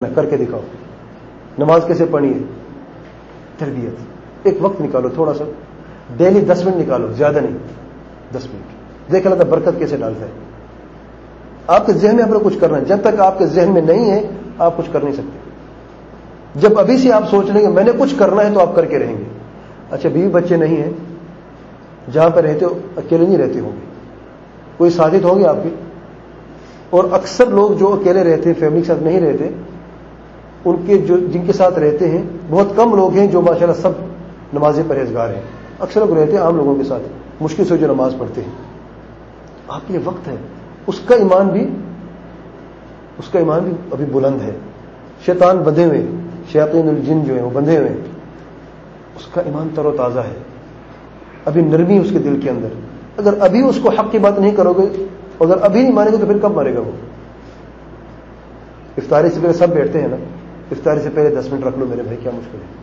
کر کے دکھاؤ. نماز کیسے پڑھنی ہے, تربیت. ایک وقت نکالو تھوڑا سا, ڈیلی 10 منٹ نکالو, زیادہ نہیں, 10 منٹ. دیکھ اللہ برکت کیسے ڈالتا ہے. آپ کے ذہن میں آپ کو کچھ کرنا ہے, جب تک آپ کے ذہن میں نہیں ہے آپ کچھ کر نہیں سکتے. جب ابھی سے آپ سوچ لیں گے میں نے کچھ کرنا ہے تو آپ کر کے رہیں گے. اچھا بیوی بچے نہیں ہیں, جہاں پہ رہتے ہو اکیلے نہیں رہتے ہوں گے, کوئی ساتھی ہوں گے آپ کے. اور اکثر لوگ جو اکیلے رہتے ہیں, فیملی کے ساتھ نہیں رہتے, ان کے جو جن کے ساتھ رہتے ہیں بہت کم لوگ ہیں جو ماشاءاللہ سب نمازی پرہیزگار ہیں. اکثر لوگ رہتے ہیں عام لوگوں کے ساتھ, مشکل سے جو نماز پڑھتے ہیں. آپ کے لیے وقت ہے, اس کا ایمان بھی ابھی بلند ہے. شیطان بندھے ہوئے, شیاطین الجن جو ہیں وہ بندھے ہوئے, اس کا ایمان تر و تازہ ہے, ابھی نرمی اس کے دل کے اندر. اگر ابھی اس کو حق کی بات نہیں کرو گے, اگر ابھی نہیں مانے گے تو پھر کب مارے گا وہ؟ افطاری سے پہلے سب بیٹھتے ہیں نا, افطاری سے پہلے 10 منٹ رکھ لو میرے بھائی, کیا مشکل ہے.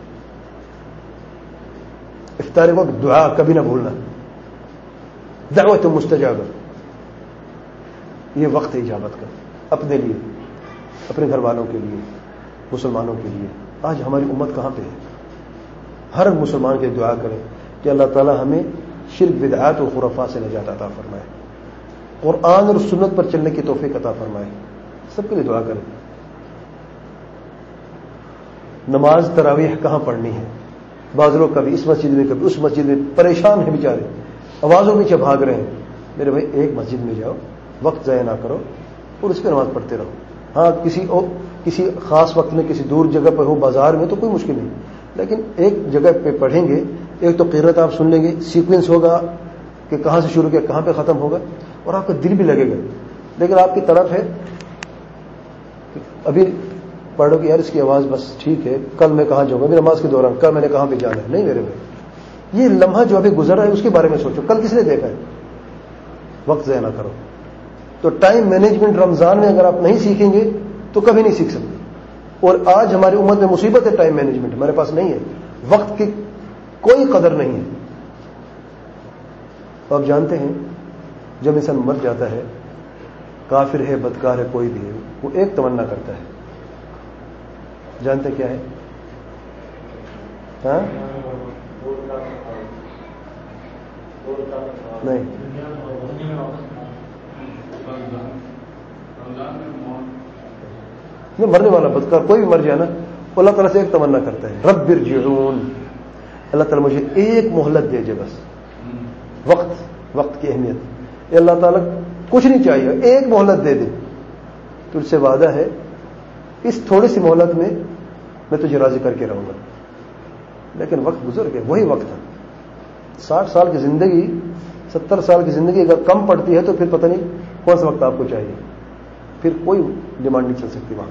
افطاری وقت دعا کبھی نہ بھولنا, دعوت مستجاب. یہ وقت ہے اجابت کا, اپنے لیے, اپنے گھر والوں کے لیے, مسلمانوں کے لیے. آج ہماری امت کہاں پہ ہے؟ ہر مسلمان کے دعا کریں کہ اللہ تعالی ہمیں شرک بدعات اور خرافات سے نجات عطا فرمائے, قرآن اور سنت پر چلنے کی توفیق عطا فرمائے. سب کے لیے دعا کریں. نماز تراویح کہاں پڑھنی ہے؟ بعض لوگ کبھی اس مسجد میں کبھی اس مسجد میں, پریشان ہیں بیچارے, آوازوں پیچھے بھاگ رہے ہیں. میرے بھائی ایک مسجد میں جاؤ, وقت ضائع نہ کرو اور اس پہ نماز پڑھتے رہو. ہاں کسی خاص وقت میں کسی دور جگہ پہ ہو, بازار میں, تو کوئی مشکل نہیں, لیکن ایک جگہ پہ پڑھیں گے. ایک تو قرات آپ سن لیں گے, سیکوینس ہوگا کہ کہاں سے شروع کیا کہاں پہ ختم ہوگا, اور آپ کا دل بھی لگے گا. لیکن آپ کی طرف ہے ابھی پڑھو کہ یار اس کی آواز بس ٹھیک ہے, کل میں کہاں جاؤں گا, ابھی نماز کے دوران کل میں نے کہاں پہ جانا ہے. نہیں میرے بھائی, یہ لمحہ جو ابھی گزر رہا ہے اس کے بارے میں سوچو, کل کس نے دیکھا ہے. وقت ضائع نہ کرو. تو ٹائم مینجمنٹ رمضان میں اگر آپ نہیں سیکھیں گے تو کبھی نہیں سیکھ سکتے. اور آج ہماری امت میں مصیبت ہے ٹائم مینجمنٹ ہمارے پاس نہیں ہے, وقت کی کوئی قدر نہیں ہے. تو آپ جانتے ہیں جب انسان مر جاتا ہے, کافر ہے بدکار ہے کوئی بھی ہے, وہ ایک تمنا کرتا ہے, جانتے کیا ہے؟ ہاں نہیں, مرنے والا بدکار کوئی بھی مر جائے نا, اللہ تعالیٰ سے ایک تمنا کرتا ہے, رب ارجعون, اللہ تعالیٰ مجھے ایک مہلت دے بس. وقت کی اہمیت, یہ اللہ تعالیٰ کچھ نہیں چاہیے, ایک مہلت دے دے. تجھ سے وعدہ ہے اس تھوڑی سی مہلت میں تجھے راضی کر کے رہوں گا. لیکن وقت گزر گیا, وہی وقت ہے. 60 سال کی زندگی, 70 سال کی زندگی اگر کم پڑتی ہے تو پھر پتہ نہیں کون سا وقت آپ کو چاہیے, پھر کوئی ڈیمانڈ نہیں چل سکتی وہاں.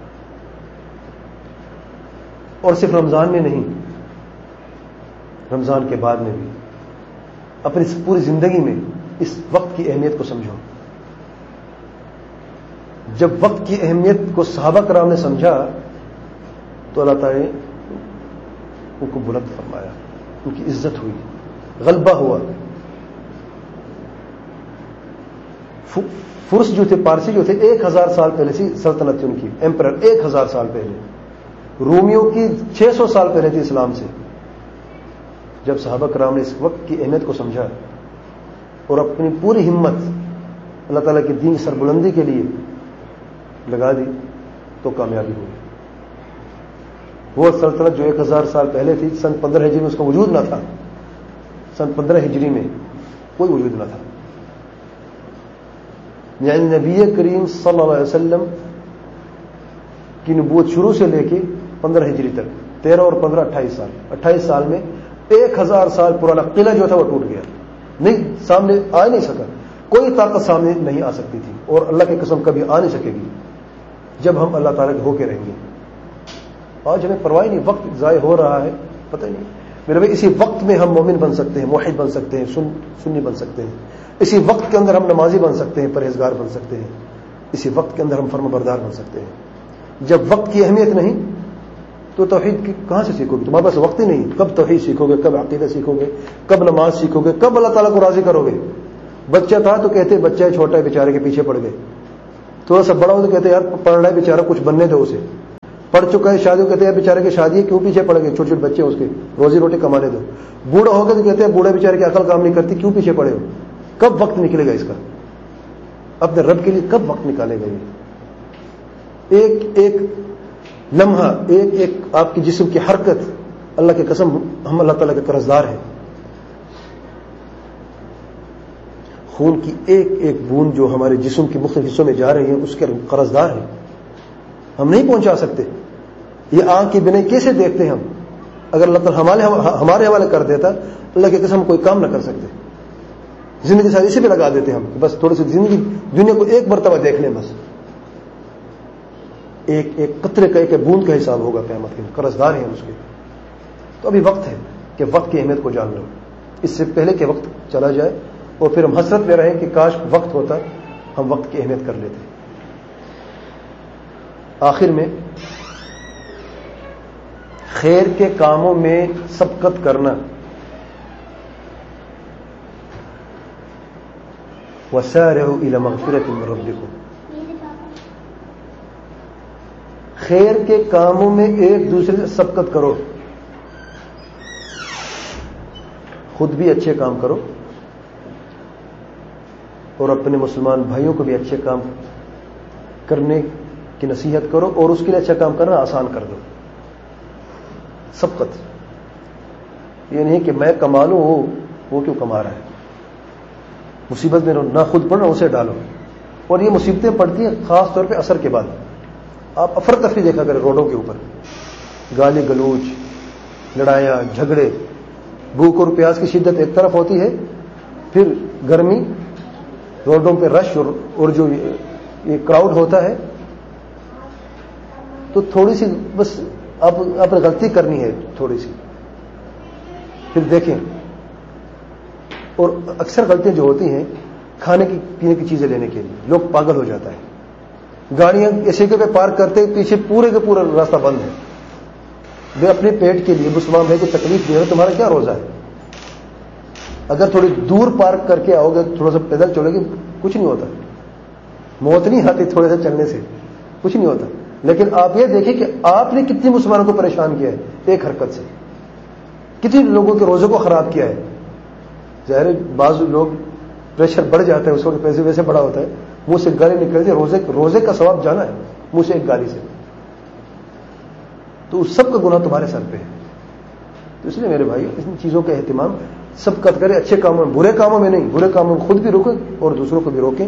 اور صرف رمضان میں نہیں, رمضان کے بعد میں بھی اپنی پوری زندگی میں اس وقت کی اہمیت کو سمجھو. جب وقت کی اہمیت کو صحابہ کرام نے سمجھا تو اللہ تعالی نے ان کو بلند فرمایا, ان کی عزت ہوئی, غلبہ ہوا. فرس جو تھے, پارسی جو تھے, 1000 سال پہلے سے سلطنت تھی ان کی, ایمپرر 1000 سال پہلے. رومیوں کی 600 سال پہلے تھی اسلام سے. جب صحابہ کرام نے اس وقت کی اہمیت کو سمجھا اور اپنی پوری ہمت اللہ تعالیٰ کے دین کی سربلندی کے لیے لگا دی تو کامیابی ہوئی. وہ سلطنت جو 1000 سال پہلے تھی, سن 15 ہجری میں اس کا وجود نہ تھا. سن 15 ہجری میں کوئی وجود نہ تھا. یعنی نبی کریم صلی اللہ علیہ وسلم کی نبوت شروع سے لے کے 15 ہجری تک 13 اور 15 28 سال میں 1000 سال پرانا قلعہ جو تھا وہ ٹوٹ گیا. نہیں, سامنے آ نہیں سکا, کوئی طاقت سامنے نہیں آ سکتی تھی, اور اللہ کی قسم کبھی آ نہیں سکے گی جب ہم اللہ تعالیٰ کے ہو کے رہیں گے. آج ہمیں پرواہ نہیں, وقت ضائع ہو رہا ہے پتہ نہیں. میرے بھائی اسی وقت میں ہم مومن بن سکتے ہیں, موحد بن سکتے ہیں, سنی بن سکتے ہیں. اسی وقت کے اندر ہم نمازی بن سکتے ہیں, پرہیزگار بن سکتے ہیں. اسی وقت کے اندر ہم فرما بردار بن سکتے ہیں. جب وقت کی اہمیت نہیں تو توحید کی کہاں سے سیکھو گے؟ تمہارے پاس وقت ہی نہیں. کب توحید سیکھو گے, کب عقیدہ سیکھو گے, کب نماز سیکھو گے, کب اللہ تعالیٰ کو راضی کرو گے؟ بچہ تھا تو کہتے بچہ ہے چھوٹا ہے بیچارے کے پیچھے پڑ گئے, تھوڑا سا بڑا ہو تو کہتے یار پڑھ رہا ہے بیچارہ کچھ بننے دو اسے. پڑھ چکا ہے شادی کہتے ہیں بیچارے کی شادی ہے کیوں پیچھے پڑ گئے, چھوٹے چھوٹے بچے اس کے روزی روٹی کمانے دو. بوڑھا ہو گیا تو کہتے ہیں بوڑھے بیچارے کی عقل کام نہیں کرتی کیوں پیچھے پڑے ہو. کب وقت نکلے گا اس کا, اپنے رب کے لیے کب وقت نکالے گا. یہ ایک ایک لمحہ, ایک ایک آپ کی جسم کی حرکت, اللہ کی قسم ہم اللہ تعالیٰ کے قرضدار ہیں. خون کی ایک ایک بوند جو ہمارے جسم کے مختلف حصوں میں جا رہی ہے اس کے قرضدار ہیں. ہم نہیں پہنچا سکتے. یہ آنکھ کی بینائی کیسے دیکھتے ہیں ہم؟ اگر اللہ تعالیٰ ہمارے حوالے کر دیتا, اللہ کی قسم کوئی کام نہ کر سکتے. زندگی ساری اسی پہ لگا دیتے ہم, بس تھوڑی سی زندگی دنیا کو ایک مرتبہ دیکھ لیں بس. ایک ایک قطرے کا ایک بوند کا حساب ہوگا قیامت کے, قرضدار ہیں اس کے. تو ابھی وقت ہے کہ وقت کی اہمیت کو جان لو, اس سے پہلے کہ وقت چلا جائے اور پھر ہم حسرت میں رہیں کہ کاش وقت ہوتا ہم وقت کی اہمیت کر لیتے. آخر میں خیر کے کاموں میں سبقت کرنا, وسارعوا الى مغفرۃ من ربکم, خیر کے کاموں میں ایک دوسرے سے سبقت کرو. خود بھی اچھے کام کرو اور اپنے مسلمان بھائیوں کو بھی اچھے کام کرنے کی نصیحت کرو اور اس کے لیے اچھا کام کرنا آسان کر دو. سبقت یہ نہیں کہ میں کما لوں وہ کیوں کما رہا ہے. مصیبت میں نہ خود پڑھنا اسے ڈالو. اور یہ مصیبتیں پڑتی ہیں خاص طور پہ عصر کے بعد. آپ افرتفری دیکھا کریں روڈوں کے اوپر, گالی گلوچ, لڑائیاں, جھگڑے, بھوک اور پیاس کی شدت ایک طرف ہوتی ہے, پھر گرمی, روڈوں پہ رش اور جو یہ کراؤڈ ہوتا ہے. تو تھوڑی سی بس آپ نے غلطی کرنی ہے تھوڑی سی, پھر دیکھیں. اور اکثر غلطیاں جو ہوتی ہیں کھانے کی پینے کی چیزیں لینے کے لیے لوگ پاگل ہو جاتا ہے. گاڑیاں ایسی جگہ پہ پارک کرتے پیچھے پورے کا پورا راستہ بند ہے. وہ اپنے پیٹ کے لیے مسلمان بھائی کو تکلیف دے رہے, تمہارا کیا روزہ ہے؟ اگر تھوڑی دور پارک کر کے آؤ گے, تھوڑا سا پیدل چلو گے, کچھ نہیں ہوتا. موت نہیں آتی تھوڑے سے چلنے سے, کچھ نہیں ہوتا. لیکن آپ یہ دیکھیں کہ آپ نے کتنی مسلمانوں کو پریشان کیا ہے ایک حرکت سے, کتنی لوگوں کے روزے کو خراب کیا ہے. ظاہر بعض لوگ پریشر بڑھ جاتا ہے, اس وقت پیسے ویسے بڑا ہوتا ہے, منہ سے گالی نکلتی ہے, روزے کا ثواب جانا ہے منہ سے ایک گالی سے, تو اس سب کا گناہ تمہارے سر پہ ہے. تو اس لیے میرے بھائی ان چیزوں کا اہتمام سبقت کریں, اچھے کاموں میں, برے کاموں میں نہیں. برے کاموں میں خود بھی روکیں اور دوسروں کو بھی روکیں.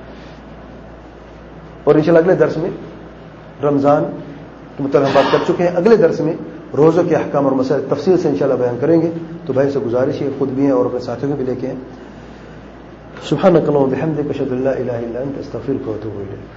اور انشاءاللہ اگلے درس میں رمضان کے متعلق ہم بات کر چکے ہیں. اگلے درس میں روزوں کے احکام اور مسائل تفصیل سے انشاءاللہ بیان کریں گے. تو بھائی سے گزارش ہے, خود بھی ہیں اور اپنے ساتھیوں کو بھی لے کے ہیں. سبحانک اللہم وبحمدک, اشہد ان لا الہ الا انت, استغفرک واتوب الیک.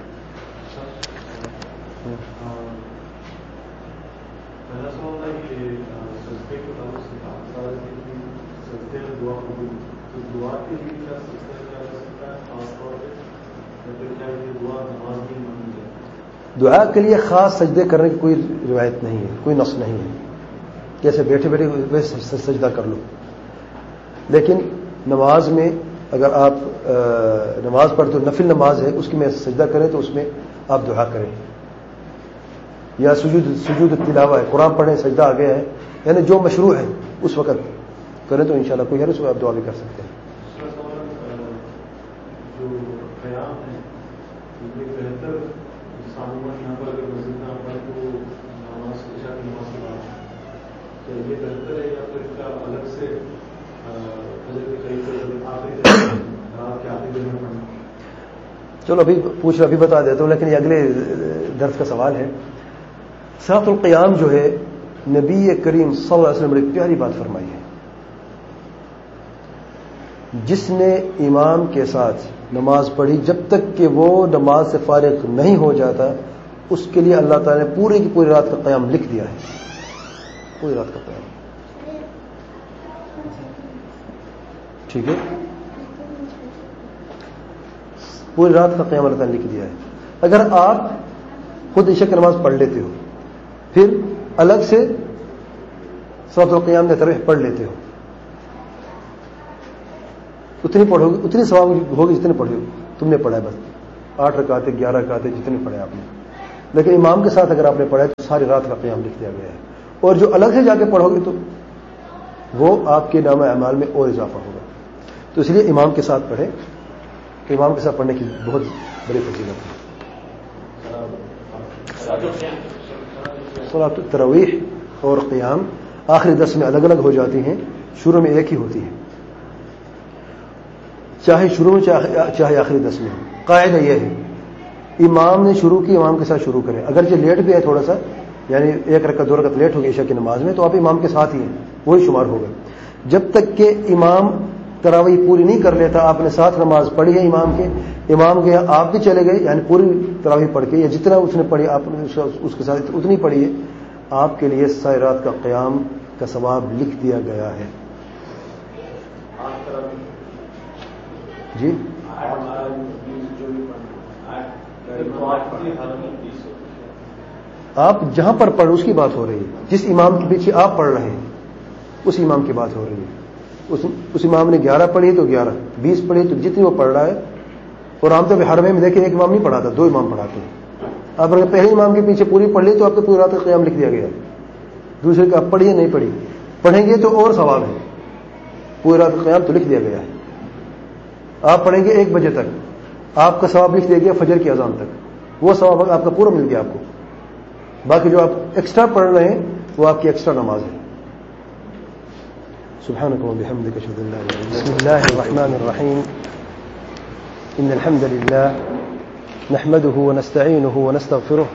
دعا کے لیے خاص سجدے کرنے کی کوئی روایت نہیں ہے, کوئی نص نہیں ہے. جیسے بیٹھے بیٹھے ویسے سجدہ کر لو. لیکن نماز میں اگر آپ نماز پڑھتے ہو, نفل نماز ہے, اس کی میں سجدہ کریں تو اس میں آپ دعا کریں. یا سجود تلاوہ ہے, قرآن پڑھیں سجدہ آ گیا ہے, یعنی جو مشروع ہے اس وقت کریں تو انشاءاللہ کوئی ہے اس میں آپ دعا بھی کر سکتے ہیں. چلو ابھی پوچھ رہا, ابھی بتا دیتا ہوں, لیکن یہ اگلے درس کا سوال ہے. صلاۃ القیام جو ہے نبی کریم صلی اللہ علیہ وسلم نے بڑی پیاری بات فرمائی ہے. جس نے امام کے ساتھ نماز پڑھی جب تک کہ وہ نماز سے فارغ نہیں ہو جاتا, اس کے لیے اللہ تعالیٰ نے پوری کی پوری رات کا قیام لکھ دیا ہے. پوری رات کا قیام, ٹھیک ہے, پوری رات کا قیام اللہ تعالیٰ نے لکھ دیا ہے. اگر آپ خود عشاء کی نماز پڑھ لیتے ہو, پھر الگ سے صلاۃ القیام میں تراویح پڑھ لیتے ہو, اتنی پڑھو گے, اتنی ثواب ہوگی جتنے پڑھو تم نے پڑھا ہے. بس 8 رکعتیں 11 رکعتیں جتنے پڑھے آپ نے, لیکن امام کے ساتھ اگر آپ نے پڑھا تو ساری رات کا قیام لکھ دیا گیا ہے. اور جو الگ سے جا کے پڑھو گے تو وہ آپ کے نام اعمال میں اور اضافہ ہوگا. تو اس لیے امام کے ساتھ پڑھیں. امام کے ساتھ پڑھنے کی بہت بڑی فضیلت ہے. صلاۃ التراویح اور قیام آخری 10 میں الگ الگ ہو جاتی ہیں، شروع میں ایک ہی ہوتی ہے، چاہے شروع میں چاہے آخری 10 میں. قاعدہ یہ ہے امام نے شروع کی، امام کے ساتھ شروع کریں. اگرچہ لیٹ بھی ہے تھوڑا سا، یعنی 1 رکعت 2 رکعت لیٹ ہو گئی عشاء کی نماز میں، تو آپ امام کے ساتھ ہی ہیں، وہی شمار ہوگا. جب تک کہ امام تراویح پوری نہیں کر لیتا، آپ نے ساتھ نماز پڑھی ہے امام کے، امام کے آپ بھی چلے گئے، یعنی پوری تراویح پڑھ کے یا جتنا اس نے پڑھی آپ نے اس کے ساتھ اتنی پڑھی ہے، آپ کے لیے ساری رات کا قیام کا ثواب لکھ دیا گیا ہے. جی آپ جہاں پر پڑھ اس کی بات ہو رہی ہے، جس امام کے پیچھے آپ پڑھ رہے ہیں اس امام کی بات ہو رہی ہے. اس امام نے 11 پڑھی تو 11، 20 پڑھی تو جتنی وہ پڑھ رہا ہے. اور عام طور پہ حرمے میں دیکھیں ایک امام نہیں پڑھاتا، 2 امام پڑھاتے ہیں. آپ اگر پہلے امام کے پیچھے پوری پڑھ لی تو آپ کو پوری رات کا قیام لکھ دیا گیا. دوسرے کا آپ پڑھیے نہیں پڑھی، پڑھیں گے تو اور ثواب ہے. پوری رات کا قیام تو لکھ دیا گیا ہے. آپ پڑھیں گے 1 بجے تک، آپ کا ثواب لکھ دیا گیا فجر کی اذان تک، وہ ثواب آپ کا پورا مل گیا آپ کو. باقی جو آپ ایکسٹرا پڑھ رہے ہیں وہ آپ کی ایکسٹرا نماز ہے. سبحانك وبحمدك اشهد ان لا اله الا انت. بسم الله الرحمن الرحيم. ان الحمد لله نحمده ونستعينه ونستغفره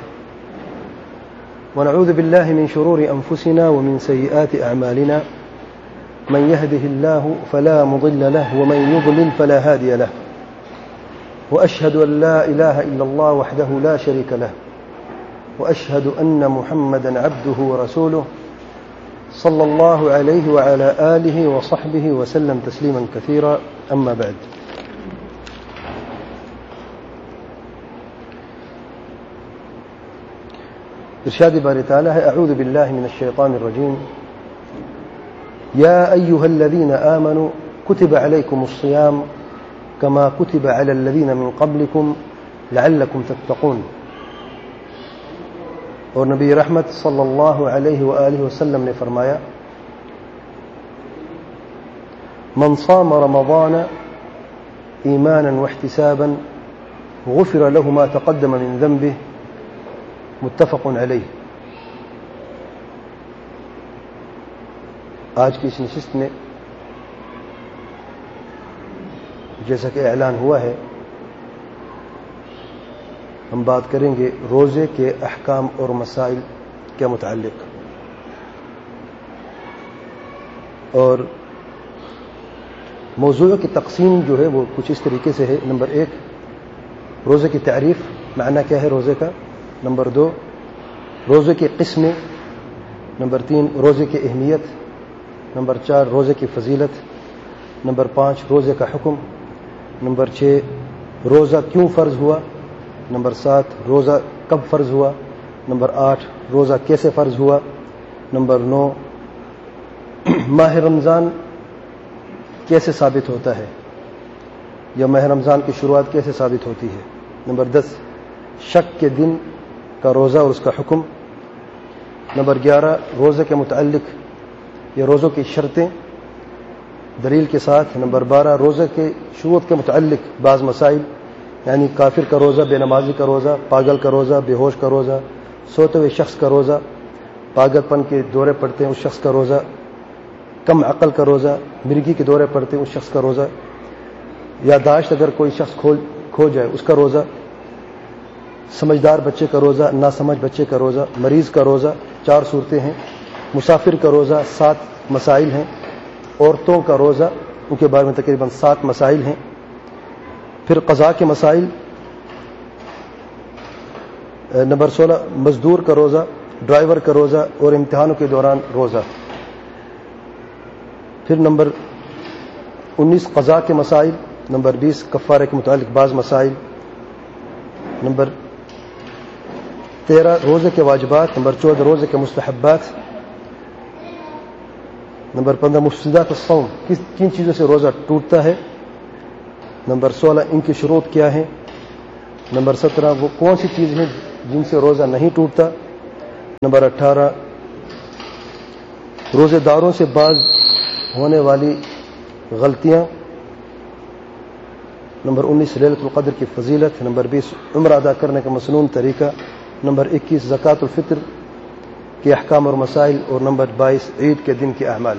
ونعوذ بالله من شرور انفسنا ومن سيئات اعمالنا. من يهده الله فلا مضل له ومن يضلل فلا هادي له. واشهد ان لا اله الا الله وحده لا شريك له واشهد ان محمدا عبده ورسوله صلى الله عليه وعلى آله وصحبه وسلم تسليما كثيرا. أما بعد، ارشاد باری تعالی ہے اعوذ بالله من الشيطان الرجيم. يا أيها الذين آمنوا كتب عليكم الصيام كما كتب على الذين من قبلكم لعلكم تتقون. اور نبی رحمت صلی اللہ علیہ وآلہ وسلم نے فرمایا من صام رمضان ایمانا واحتسابا غفر له ما تقدم من ذنبه متفق علیہ. آج کی اس نشست میں جیسا کہ اعلان ہوا ہے ہم بات کریں گے روزے کے احکام اور مسائل کے متعلق. اور موضوع کی تقسیم جو ہے وہ کچھ اس طریقے سے ہے. نمبر 1 روزے کی تعریف، معنی کیا ہے روزے کا. نمبر 2 روزے کی قسمیں. نمبر 3 روزے کی اہمیت. نمبر 4 روزے کی فضیلت. نمبر 5 روزے کا حکم. نمبر 6 روزہ کیوں فرض ہوا. نمبر 7 روزہ کب فرض ہوا. نمبر 8 روزہ کیسے فرض ہوا. نمبر 9 ماہ رمضان کیسے ثابت ہوتا ہے یا ماہ رمضان کی شروعات کیسے ثابت ہوتی ہے. نمبر 10 شک کے دن کا روزہ اور اس کا حکم. نمبر 11 روزے کے متعلق یا روزوں کی شرطیں دلیل کے ساتھ. نمبر 12 روزے کے شروط کے متعلق بعض مسائل، یعنی کافر کا روزہ، بے نمازی کا روزہ، پاگل کا روزہ، بے ہوش کا روزہ، سوتے ہوئے شخص کا روزہ، پاگل پن کے دورے پڑتے ہیں اس شخص کا روزہ، کم عقل کا روزہ، مرگی کے دورے پڑتے ہیں اس شخص کا روزہ، یادداشت اگر کوئی شخص کھو جائے اس کا روزہ، سمجھدار بچے کا روزہ، ناسمجھ بچے کا روزہ، مریض کا روزہ. 4 صورتیں ہیں. مسافر کا روزہ 7 مسائل ہیں. عورتوں کا روزہ ان کے بارے میں تقریباً 7 مسائل ہیں. پھر قضاء کے مسائل. نمبر 16 مزدور کا روزہ، ڈرائیور کا روزہ اور امتحانوں کے دوران روزہ. پھر نمبر 19 قضاء کے مسائل. نمبر 20 کفارے کے متعلق بعض مسائل. نمبر 13 روزے کے واجبات. نمبر 14 روزے کے مستحبات. نمبر 15 مفسدات الصوم، کن چیزوں سے روزہ ٹوٹتا ہے. نمبر 16 ان کی شروط کیا ہیں. نمبر 17 وہ کون سی چیز ہیں جن سے روزہ نہیں ٹوٹتا. نمبر 18 روزے داروں سے باز ہونے والی غلطیاں. نمبر 19 لیلۃ القدر کی فضیلت. نمبر 20 عمرہ ادا کرنے کا مسنون طریقہ. نمبر 21 زکوٰۃ الفطر کے احکام اور مسائل. اور نمبر 22 عید کے دن کے اعمال.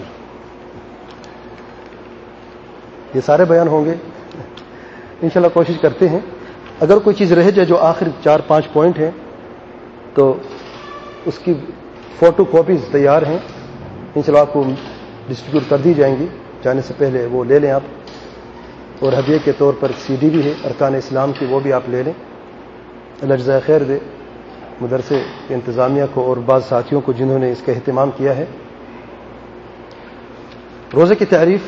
یہ سارے بیان ہوں گے انشاءاللہ. کوشش کرتے ہیں اگر کوئی چیز رہ جائے جو آخر 4-5 پوائنٹ ہیں تو اس کی فوٹو کاپیز تیار ہیں انشاءاللہ آپ کو ڈسٹریبیوٹ کر دی جائیں گی. جانے سے پہلے وہ لے لیں آپ. اور ہدیے کے طور پر CD بھی ہے ارکان اسلام کی, وہ بھی آپ لے لیں. اللہ جزائے خیر دے مدرسے کے انتظامیہ کو اور بعض ساتھیوں کو جنہوں نے اس کا اہتمام کیا ہے. روزے کی تعریف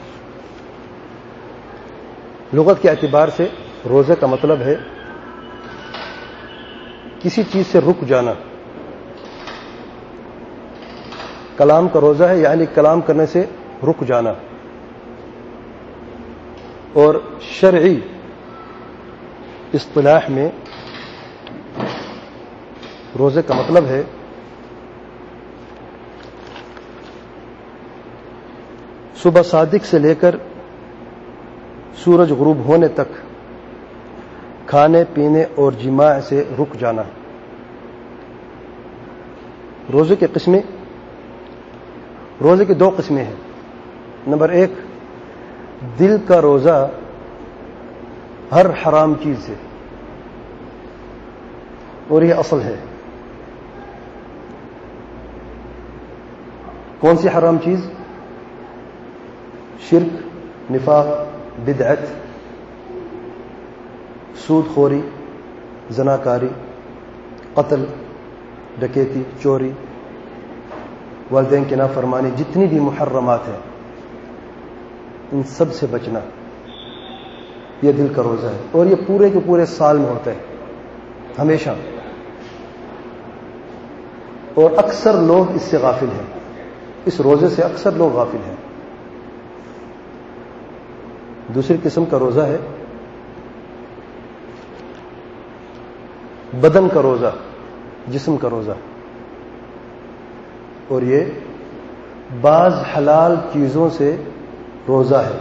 لغت کے اعتبار سے روزے کا مطلب ہے کسی چیز سے رک جانا. کلام کا روزہ ہے یعنی کلام کرنے سے رک جانا. اور شرعی اصطلاح میں روزے کا مطلب ہے صبح صادق سے لے کر سورج غروب ہونے تک کھانے پینے اور جماع سے رک جانا. روزے کی قسمیں. روزے کی 2 قسمیں ہیں. نمبر 1 دل کا روزہ ہر حرام چیز سے, اور یہ اصل ہے. کون سی حرام چیز؟ شرک, نفاق, بدعت, سود خوری, زناکاری, قتل, ڈکیتی, چوری, والدین کی نافرمانی, جتنی بھی محرمات ہیں ان سب سے بچنا. یہ دل کا روزہ ہے اور یہ پورے کے پورے سال میں ہوتا ہے ہمیشہ. اور اکثر لوگ اس سے غافل ہیں. اس روزے سے اکثر لوگ غافل ہیں. دوسری قسم کا روزہ ہے بدن کا روزہ, جسم کا روزہ. اور یہ بعض حلال چیزوں سے روزہ ہے.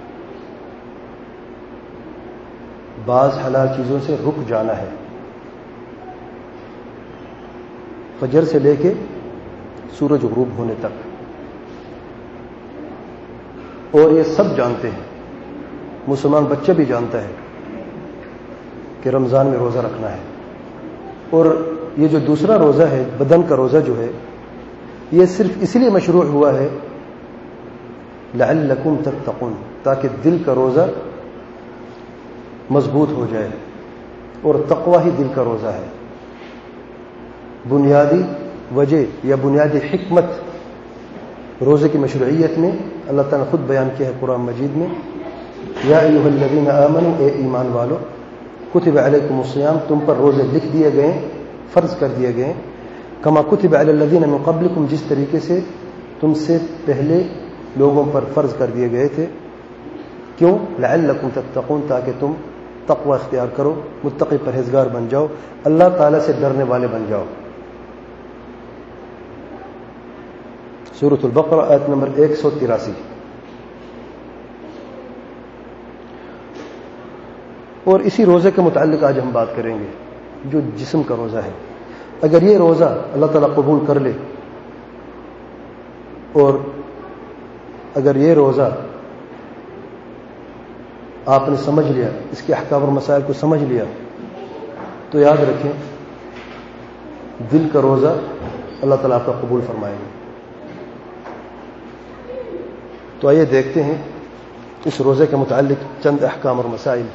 بعض حلال چیزوں سے رک جانا ہے. فجر سے لے کے سورج غروب ہونے تک. اور یہ سب جانتے ہیں, مسلمان بچہ بھی جانتا ہے کہ رمضان میں روزہ رکھنا ہے. اور یہ جو دوسرا روزہ ہے بدن کا روزہ جو ہے یہ صرف اس لیے مشروع ہوا ہے لعلکم تتقون, تاکہ دل کا روزہ مضبوط ہو جائے. اور تقوی ہی دل کا روزہ ہے. بنیادی وجہ یا بنیادی حکمت روزے کی مشروعیت میں اللہ تعالیٰ نے خود بیان کیا ہے قرآن مجید میں. یا ایھا الذین آمنوا, اے ایمان والو, کتب علیکم الصیام, تم پر روزے لکھ دیے گئے, فرض کر دیے گئے, کما کتب علی الذین من قبلکم, جس طریقے سے تم سے پہلے لوگوں پر فرض کر دیے گئے تھے. کیوں؟ لعلکم تتقون, تاکہ تم تقوی اختیار کرو, متقی پرہیزگار بن جاؤ, اللہ تعالیٰ سے ڈرنے والے بن جاؤ. سورۃ البقرہ آیت نمبر 183. اور اسی روزے کے متعلق آج ہم بات کریں گے جو جسم کا روزہ ہے. اگر یہ روزہ اللہ تعالیٰ قبول کر لے اور اگر یہ روزہ آپ نے سمجھ لیا, اس کے احکام اور مسائل کو سمجھ لیا, تو یاد رکھیں دل کا روزہ اللہ تعالیٰ آپ کا قبول فرمائیں گے. تو آئیے دیکھتے ہیں اس روزے کے متعلق چند احکام اور مسائل.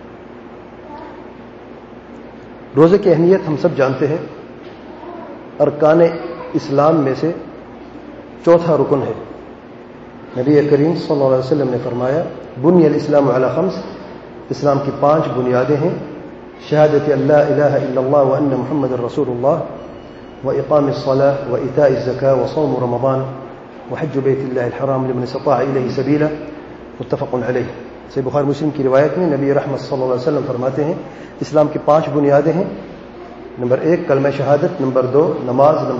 روزے کی اہمیت ہم سب جانتے ہیں. ارکان اسلام میں سے چوتھا رکن ہے. نبی کریم صلی اللہ علیہ وسلم نے فرمایا بنی الاسلام علی خمس, اسلام کی 5 بنیادیں ہیں. شہادت اللہ الہ الا اللہ وان محمد رسول اللہ, واقام الصلاۃ وایتاء الزکاۃ وصوم رمضان وحج بیت اللہ الحرام لمن استطاع الیہ سبیلا, متفق علیہ. صحیح بخاری مسلم کی روایت میں نبی رحمت صلی اللہ علیہ وسلم فرماتے ہیں اسلام کی 5 بنیادیں ہیں. نمبر 1 کلمہ شہادت، نمبر 2 نماز، نمبر